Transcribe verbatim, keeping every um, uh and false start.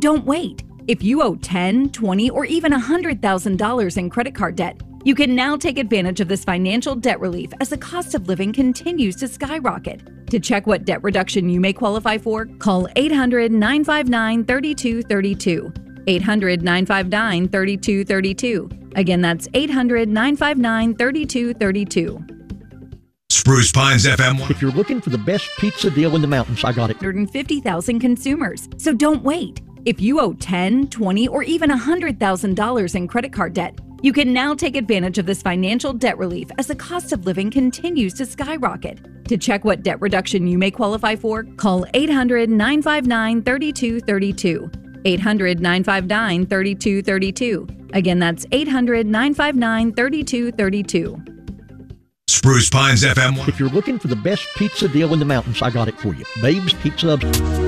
don't wait. If you owe ten, twenty, or even one hundred thousand dollars in credit card debt, you can now take advantage of this financial debt relief as the cost of living continues to skyrocket. To check what debt reduction you may qualify for, call eight hundred, nine five nine, three two three two. eight hundred, nine five nine, three two three two. Again, that's eight hundred, nine five nine, three two three two. Spruce Pines F M. If you're looking for the best pizza deal in the mountains, I got it. one hundred fifty thousand consumers. So don't wait. If you owe ten, twenty, or even one hundred thousand dollars in credit card debt, you can now take advantage of this financial debt relief as the cost of living continues to skyrocket. To check what debt reduction you may qualify for, call eight hundred, nine five nine, three two three two. eight hundred, nine five nine, three two three two. Again, that's eight hundred, nine five nine, three two three two. Spruce Pines F M. If you're looking for the best pizza deal in the mountains, I got it for you. Babe's Pizza.